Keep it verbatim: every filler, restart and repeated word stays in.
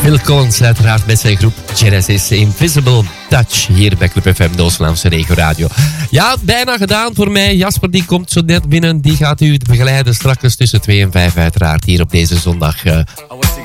Phil Collins uiteraard met zijn groep Genesis, Invisible Touch, hier bij Club F M, de Oost-Vlaamse Regio Radio. Ja, bijna gedaan voor mij. Jasper die komt zo net binnen, die gaat u begeleiden straks tussen twee en vijf uiteraard hier op deze zondag. Uh,